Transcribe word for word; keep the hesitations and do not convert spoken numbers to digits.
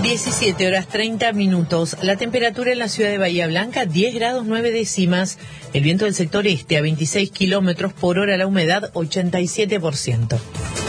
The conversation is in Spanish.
diecisiete horas treinta minutos. La temperatura en la ciudad de Bahía Blanca, diez grados nueve décimas. El viento del sector este a veintiséis kilómetros por hora, la humedad ochenta y siete por ciento.